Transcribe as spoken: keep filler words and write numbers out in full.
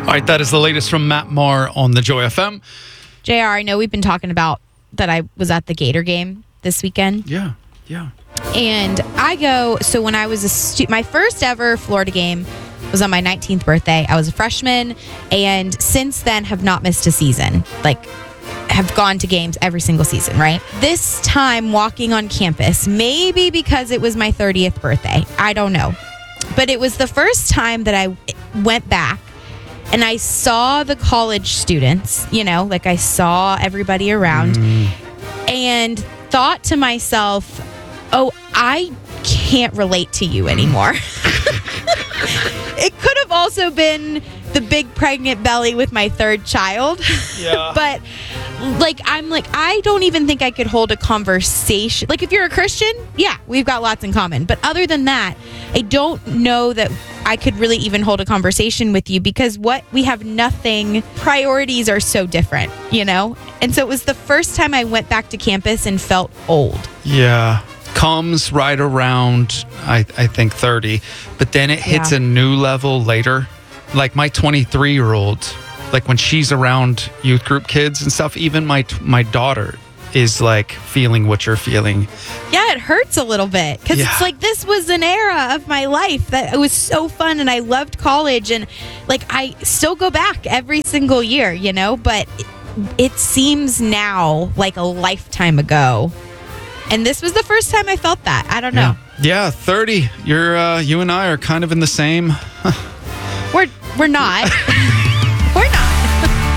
right, that is the latest from Matt Maher on the Joy F M. J R, I know we've been talking about that I was at the Gator game this weekend. Yeah, yeah. And I go, so when I was a student, my first ever Florida game was on my nineteenth birthday. I was a freshman, and since then have not missed a season. Like, have gone to games every single season, right? This time walking on campus, maybe because it was my thirtieth birthday. I don't know. But it was the first time that I went back and I saw the college students, you know, like I saw everybody around mm. and thought to myself, oh, I can't relate to you anymore. It could have also been the big pregnant belly with my third child. Yeah. But like, I'm like, I don't even think I could hold a conversation. Like, if you're a Christian, yeah, we've got lots in common. But other than that, I don't know that I could really even hold a conversation with you because what we have nothing, priorities are so different, you know? And so it was the first time I went back to campus and felt old. Yeah. Comes right around, I, I think, thirty. But then it hits Yeah. a new level later. Like my twenty-three-year-old, like when she's around youth group kids and stuff, even my my daughter is like feeling what you're feeling. Yeah, it hurts a little bit because Yeah. it's like this was an era of my life that it was so fun and I loved college and like I still go back every single year, you know, but it, it seems now like a lifetime ago. And this was the first time I felt that. I don't know. Yeah, yeah thirty. You're uh, you and I are kind of in the same. We're we're not. We're not.